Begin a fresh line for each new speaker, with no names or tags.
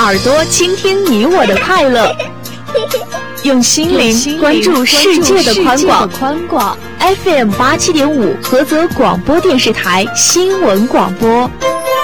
耳朵倾听你我的快乐，用心灵关注世界的宽广。FM 87.5菏泽广播电视台新闻广播。